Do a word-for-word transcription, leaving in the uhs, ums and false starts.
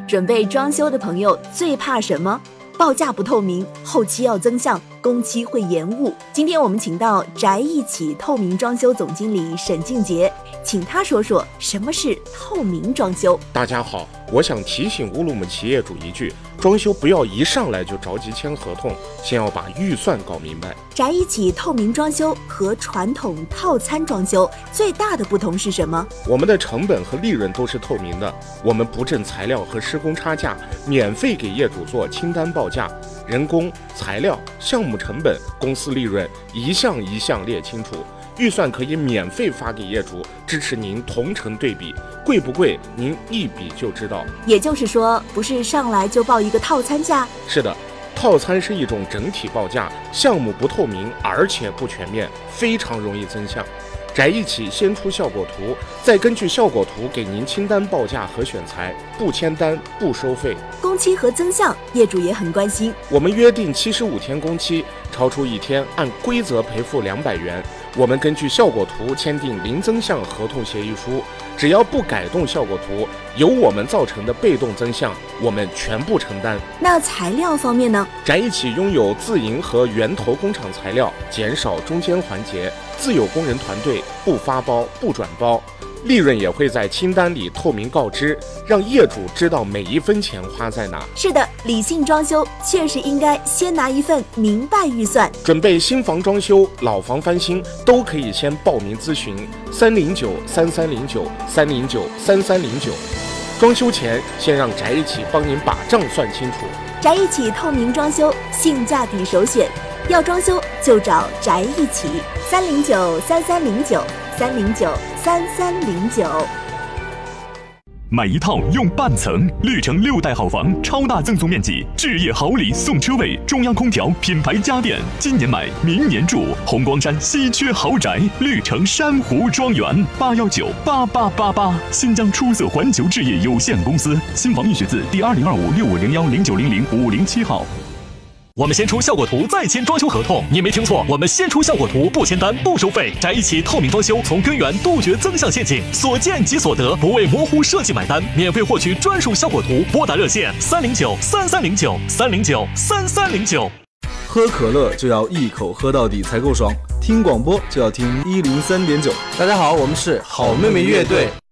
准备装修的朋友最怕什么？报价不透明，后期要增项，工期会延误。今天我们请到宅一起透明装修总经理沈静杰，请他说说什么是透明装修。 大家好，我想提醒乌鲁木齐业主一句，装修不要一上来就着急签合同，先要把预算搞明白。 宅一起透明装修和传统套餐装修最大的不同是什么？ 我们的成本和利润都是透明的，我们不挣材料和施工差价，免费给业主做清单报价，人工、材料、项目成本、公司利润一项一项列清楚，预算可以免费发给业主，支持您同城对比，贵不贵您一比就知道。 也就是说，不是上来就报一个套餐价？ 是的，套餐是一种整体报价，项目不透明而且不全面，非常容易增项。宅一起先出效果图，再根据效果图给您清单报价和选材，不签单不收费。 工期和增项业主也很关心， 我们约定七十五天工期，超出一天按规则赔付两百元。我们根据效果图签订零增项合同协议书，只要不改动效果图，由我们造成的被动增项，我们全部承担。 那材料方面呢？ 宅一起拥有自营和源头工厂材料，减少中间环节，自有工人团队，不发包不转包，利润也会在清单里透明告知，让业主知道每一分钱花在哪。 是的，理性装修确实应该先拿一份明白预算。 准备新房装修、老房翻新都可以先报名咨询三零九三三零九三零九三三零九。装修前先让宅一起帮您把账算清楚。 宅一起透明装修，性价比首选，要装修就找宅一起，三零九三三零九三零九三三零九。 买一套用半层，绿城六代好房，超大赠送面积，置业好礼送车位，中央空调，品牌家电，今年买，明年住。红光山稀缺豪宅，绿城珊瑚庄园，八幺九八八八八。新疆出色环球置业有限公司，新房预选字第二零二五六五零幺零九零零五零七号。我们先出效果图，再签装修合同。你没听错，我们先出效果图，不签单，不收费。宅一起透明装修，从根源杜绝增项陷阱，所见即所得，不为模糊设计买单。免费获取专属效果图，拨打热线三零九三三零九三零九三三零九。 喝可乐就要一口喝到底才够爽，听广播就要听一零三点九。 大家好，我们是好妹妹乐队。